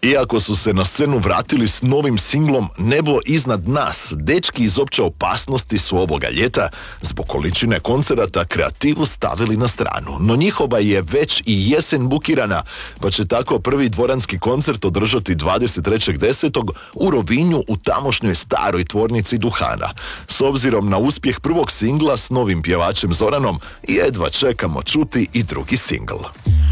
Iako su se na scenu vratili s novim singlom Nebo iznad nas, dečki iz Opće opasnosti su ovoga ljeta zbog količine koncerata kreativu stavili na stranu. No njihova je već i jesen bukirana, pa će tako prvi dvoranski koncert održati 23.10. u Rovinju u tamošnjoj staroj tvornici duhana. S obzirom na uspjeh prvog singla s novim pjevačem Zoranom, jedva čekamo čuti i drugi singl.